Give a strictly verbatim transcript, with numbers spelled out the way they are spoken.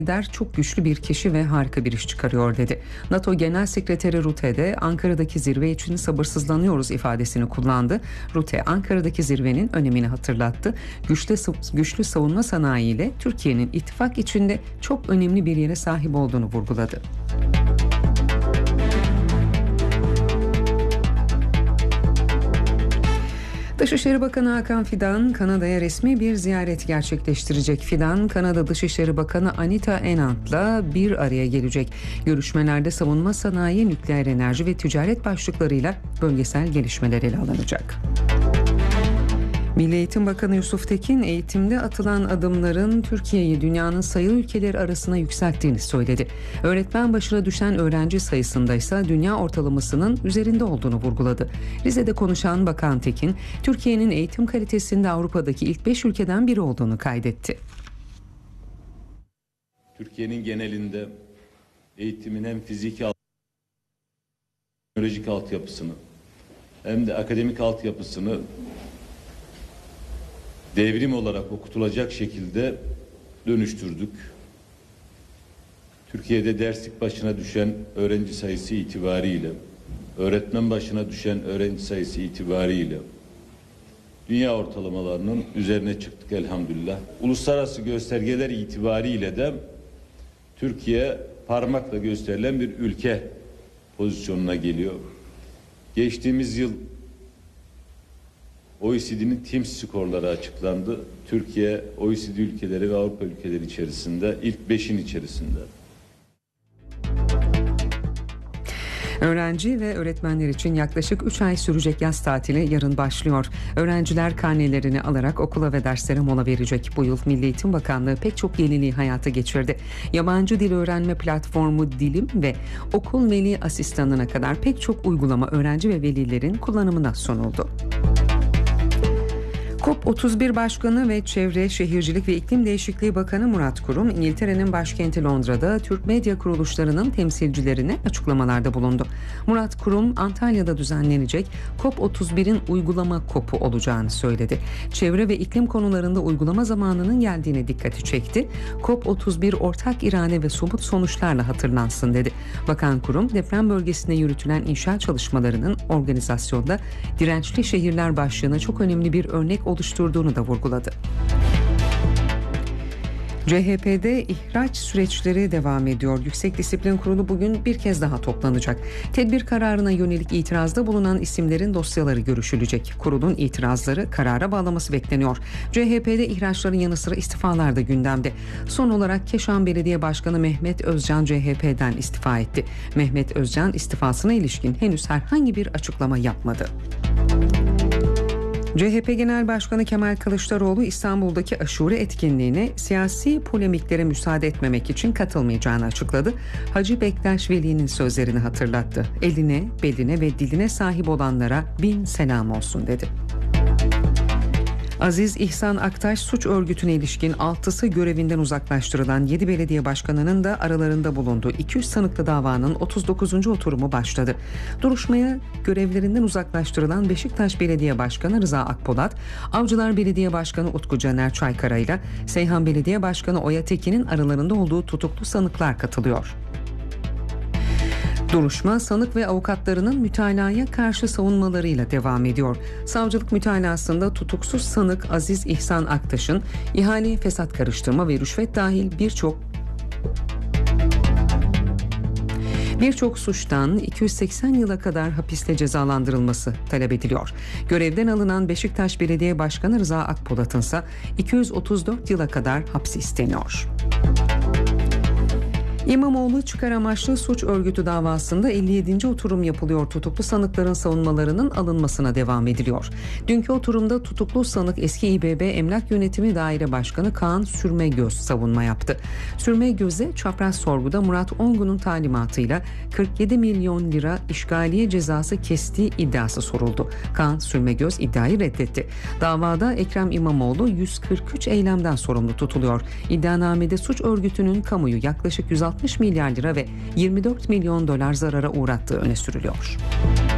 lider çok güçlü bir kişi ve harika bir iş çıkarıyor dedi. NATO Genel Sekreteri Rutte de Ankara'daki zirve için sabırsızlanıyoruz ifadesini kullandı. Rutte Ankara'daki zirvenin önemini hatırlattı. Güçlü, güçlü savunma sanayiyle Türkiye'nin ittifak içinde çok önemli bir yere sahip olduğunu vurguladı. Dışişleri Bakanı Hakan Fidan, Kanada'ya resmi bir ziyaret gerçekleştirecek. Fidan, Kanada Dışişleri Bakanı Anita Anand'la bir araya gelecek. Görüşmelerde savunma sanayi, nükleer enerji ve ticaret başlıklarıyla bölgesel gelişmeler ele alınacak. Milli Eğitim Bakanı Yusuf Tekin, eğitimde atılan adımların Türkiye'yi dünyanın sayılı ülkeleri arasına yükselttiğini söyledi. Öğretmen başına düşen öğrenci sayısında ise dünya ortalamasının üzerinde olduğunu vurguladı. Rize'de konuşan Bakan Tekin, Türkiye'nin eğitim kalitesinde Avrupa'daki ilk beş ülkeden biri olduğunu kaydetti. Türkiye'nin genelinde eğitimin hem fiziki hem teknolojik altyapısını hem de akademik altyapısını devrim olarak okutulacak şekilde dönüştürdük. Türkiye'de derslik başına düşen öğrenci sayısı itibariyle, öğretmen başına düşen öğrenci sayısı itibariyle dünya ortalamalarının üzerine çıktık elhamdülillah. Uluslararası göstergeler itibariyle de Türkiye parmakla gösterilen bir ülke pozisyonuna geliyor. Geçtiğimiz yıl O E C D'nin Teams skorları açıklandı. Türkiye, O E C D ülkeleri ve Avrupa ülkeleri içerisinde ilk beşin içerisinde. Öğrenci ve öğretmenler için yaklaşık üç ay sürecek yaz tatili yarın başlıyor. Öğrenciler karnelerini alarak okula ve derslere mola verecek. Bu yıl Milli Eğitim Bakanlığı pek çok yeniliği hayata geçirdi. Yabancı dil öğrenme platformu Dilim ve okul veli asistanına kadar pek çok uygulama öğrenci ve velilerin kullanımına sunuldu. COP otuz bir Başkanı ve Çevre, Şehircilik ve İklim Değişikliği Bakanı Murat Kurum, İngiltere'nin başkenti Londra'da Türk medya kuruluşlarının temsilcilerine açıklamalarda bulundu. Murat Kurum, Antalya'da düzenlenecek COP otuz birin uygulama COP'u olacağını söyledi. Çevre ve iklim konularında uygulama zamanının geldiğine dikkati çekti. COP otuz bir ortak irade ve somut sonuçlarla hatırlansın dedi. Bakan Kurum, deprem bölgesinde yürütülen inşaat çalışmalarının organizasyonda dirençli şehirler başlığına çok önemli bir örnek oluşturduğunu da vurguladı. C H P'de ihraç süreçleri devam ediyor. Yüksek Disiplin Kurulu bugün bir kez daha toplanacak. Tedbir kararına yönelik itirazda bulunan isimlerin dosyaları görüşülecek. Kurulun itirazları karara bağlaması bekleniyor. C H P'de ihraçların yanı sıra istifalar da gündemde. Son olarak Keşan Belediye Başkanı Mehmet Özcan C H P'den istifa etti. Mehmet Özcan istifasına ilişkin henüz herhangi bir açıklama yapmadı. C H P Genel Başkanı Kemal Kılıçdaroğlu, İstanbul'daki aşure etkinliğine siyasi polemiklere müsaade etmemek için katılmayacağını açıkladı. Hacı Bektaş Veli'nin sözlerini hatırlattı. Eline, beline ve diline sahip olanlara bin selam olsun dedi. Aziz İhsan Aktaş suç örgütüne ilişkin altısı görevinden uzaklaştırılan yedi belediye başkanının da aralarında bulunduğu iki yüz sanıklı davanın otuz dokuzuncu oturumu başladı. Duruşmaya görevlerinden uzaklaştırılan Beşiktaş Belediye Başkanı Rıza Akpolat, Avcılar Belediye Başkanı Utku Caner Çaykara ile Seyhan Belediye Başkanı Oya Tekin'in aralarında olduğu tutuklu sanıklar katılıyor. Duruşma, sanık ve avukatlarının mütalaya karşı savunmalarıyla devam ediyor. Savcılık mütalasında tutuksuz sanık Aziz İhsan Aktaş'ın ihale, fesat karıştırma ve rüşvet dahil birçok birçok suçtan iki yüz seksen yıla kadar hapiste cezalandırılması talep ediliyor. Görevden alınan Beşiktaş Belediye Başkanı Rıza Akpolat'ın ise iki yüz otuz dört yıla kadar hapsi isteniyor. İmamoğlu çıkar amaçlı suç örgütü davasında elli yedinci oturum yapılıyor. Tutuklu sanıkların savunmalarının alınmasına devam ediliyor. Dünkü oturumda tutuklu sanık eski İBB Emlak Yönetimi Daire Başkanı Kaan Sürmegöz savunma yaptı. Sürmegöz'e çapraz sorguda Murat Ongun'un talimatıyla kırk yedi milyon lira işgaliye cezası kestiği iddiası soruldu. Kaan Sürmegöz iddiayı reddetti. Davada Ekrem İmamoğlu yüz kırk üç eylemden sorumlu tutuluyor. İddianamede suç örgütünün kamuyu yaklaşık yüz altmış milyar lira ve yirmi dört milyon dolar zarara uğrattığı öne sürülüyor.